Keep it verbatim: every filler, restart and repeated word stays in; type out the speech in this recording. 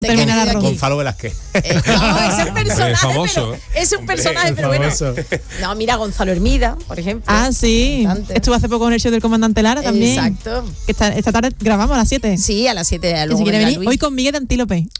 terminar Con, arroz. Gonzalo Velázquez. Eh, no, es el personaje, famoso. pero es un Hombre, personaje, el pero bueno. famoso. No, mira, Gonzalo Hermida, por ejemplo. Ah, sí. Cantante. Estuvo hace poco en el show del Comandante Lara también. Exacto. Que esta, esta tarde grabamos a las siete. Sí, a las siete. Que Luego si quiere vendrá venir Luis. hoy con Miguel de Antílope.